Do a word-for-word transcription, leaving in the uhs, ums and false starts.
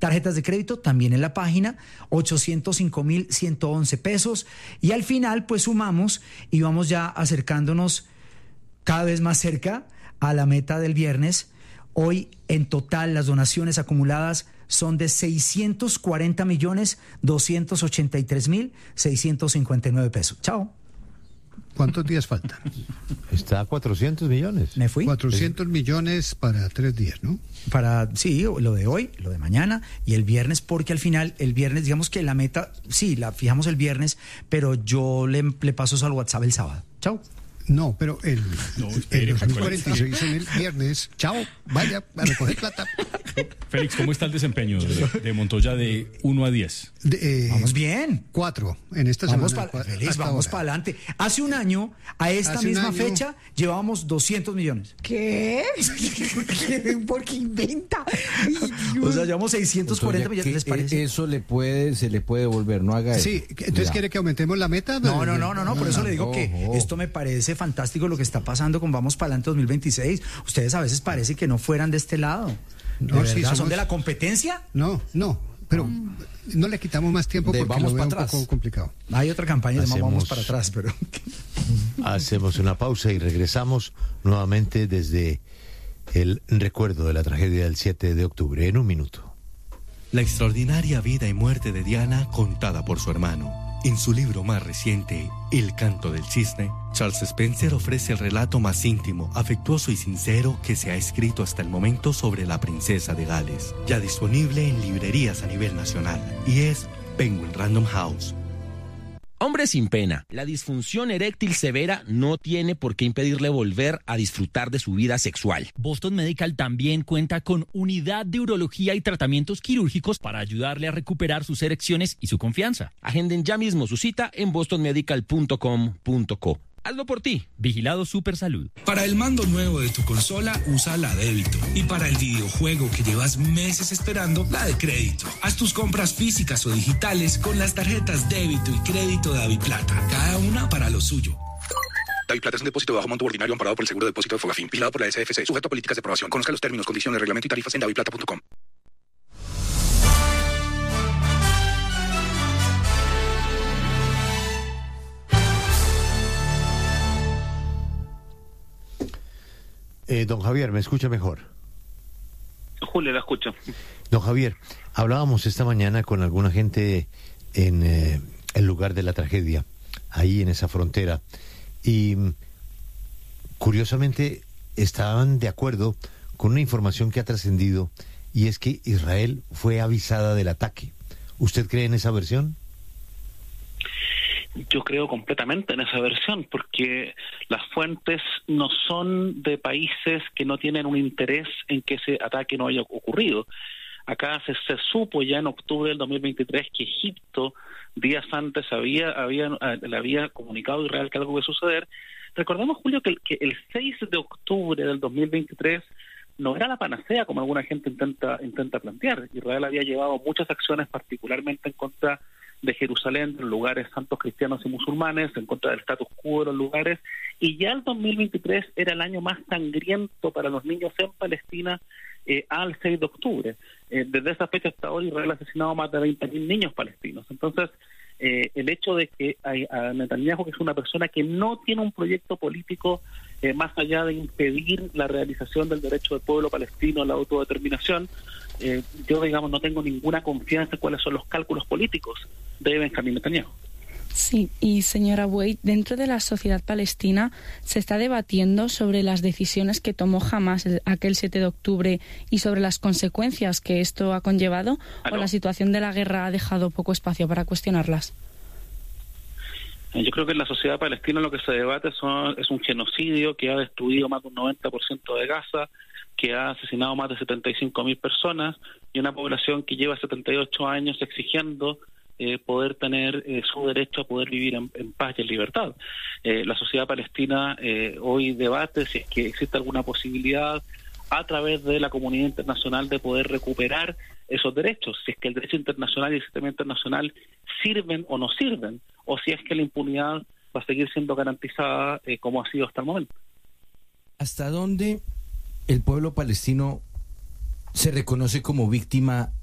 Tarjetas de crédito también en la página, ochocientos cinco mil ciento once pesos. Y al final pues sumamos y vamos ya acercándonos cada vez más cerca a la meta del viernes. Hoy en total las donaciones acumuladas son de seiscientos cuarenta millones doscientos ochenta y tres mil seiscientos cincuenta y nueve pesos. Chao. ¿Cuántos días faltan? Está a cuatrocientos millones. ¿Me fui? cuatrocientos millones para tres días, ¿no? Para, sí, lo de hoy, lo de mañana y el viernes, porque al final, el viernes, digamos que la meta, sí, la fijamos el viernes, pero yo le, le paso eso al WhatsApp el sábado. Chao. No, pero el, no, espere, el dos mil cuarenta y seis en el viernes. Chao, vaya a recoger plata. Félix, ¿cómo está el desempeño de, de Montoya de uno a diez? De, eh, vamos bien. Cuatro en esta vamos semana. Pa, Félix, vamos para adelante. Hace un año, a esta Hace misma año, fecha, llevábamos doscientos millones. ¿Qué? ¿Por qué inventa? O sea, llevamos seiscientos cuarenta millones, ¿les parece? Eso le puede, se le puede devolver, no haga eso. Sí, entonces ya. ¿Quiere que aumentemos la meta? No, no, no, no, no, por eso no, le digo no, que no. esto me parece fantástico lo que está pasando con Vamos para adelante dos mil veintiséis. Ustedes a veces parece que no fueran de este lado. No, ¿De sí, verdad? somos... ¿Son de la competencia? No, no, pero mm. no le quitamos más tiempo de porque vamos lo veo para un atrás. poco complicado. Hay otra campaña de Hacemos... Vamos para atrás, pero... Hacemos una pausa y regresamos nuevamente desde el recuerdo de la tragedia del siete de octubre, en un minuto. La extraordinaria vida y muerte de Diana contada por su hermano. En su libro más reciente, El canto del cisne, Charles Spencer ofrece el relato más íntimo, afectuoso y sincero que se ha escrito hasta el momento sobre la princesa de Gales, ya disponible en librerías a nivel nacional, y es Penguin Random House. Hombre sin pena, la disfunción eréctil severa no tiene por qué impedirle volver a disfrutar de su vida sexual. Boston Medical también cuenta con unidad de urología y tratamientos quirúrgicos para ayudarle a recuperar sus erecciones y su confianza. Agenden ya mismo su cita en boston medical punto com punto co. Hazlo por ti. Vigilado Supersalud. Para el mando nuevo de tu consola, usa la débito. Y para el videojuego que llevas meses esperando, la de crédito. Haz tus compras físicas o digitales con las tarjetas débito y crédito de Daviplata. Cada una para lo suyo. Daviplata es un depósito de bajo monto ordinario amparado por el Seguro de Depósito de Fogafín, vigilado por la S F C, sujeto a políticas de aprobación. Conozca los términos, condiciones, reglamento y tarifas en daviplata punto com. Eh, don Javier, ¿me escucha mejor? Julio, la escucho. Don Javier, hablábamos esta mañana con alguna gente en eh, el lugar de la tragedia, ahí en esa frontera, y curiosamente estaban de acuerdo con una información que ha trascendido, y es que Israel fue avisada del ataque. ¿Usted cree en esa versión? Yo creo completamente en esa versión, porque las fuentes no son de países que no tienen un interés en que ese ataque no haya ocurrido. Acá se, se supo ya en octubre del dos mil veintitrés que Egipto días antes había, había le había comunicado a Israel que algo iba a suceder. Recordemos, Julio, que el, que el seis de octubre del dos mil veintitrés no era la panacea como alguna gente intenta intenta plantear. Israel había llevado muchas acciones, particularmente en contra de Jerusalén, de lugares santos cristianos y musulmanes, en contra del status quo de los lugares, y ya el dos mil veintitrés era el año más sangriento para los niños en Palestina eh, al seis de octubre. Eh, desde esa fecha hasta ahora Israel ha asesinado más de veinte mil niños palestinos. Entonces, eh, el hecho de que hay, a Netanyahu, que es una persona que no tiene un proyecto político eh, más allá de impedir la realización del derecho del pueblo palestino a la autodeterminación, eh, yo, digamos, no tengo ninguna confianza en cuáles son los cálculos políticos de Benjamín Netanyahu. Sí, y señora Wade, dentro de la sociedad palestina se está debatiendo sobre las decisiones que tomó Hamás aquel siete de octubre y sobre las consecuencias que esto ha conllevado, ¿o la situación de la guerra ha dejado poco espacio para cuestionarlas? Yo creo que en la sociedad palestina lo que se debate son, es un genocidio que ha destruido más de un noventa por ciento de Gaza, que ha asesinado más de setenta y cinco mil personas y una población que lleva setenta y ocho años exigiendo eh, poder tener eh, su derecho a poder vivir en, en paz y en libertad. Eh, la sociedad palestina eh, hoy debate si es que existe alguna posibilidad a través de la comunidad internacional de poder recuperar esos derechos, si es que el derecho internacional y el sistema internacional sirven o no sirven, o si es que la impunidad va a seguir siendo garantizada eh, como ha sido hasta el momento. ¿Hasta dónde el pueblo palestino se reconoce como víctima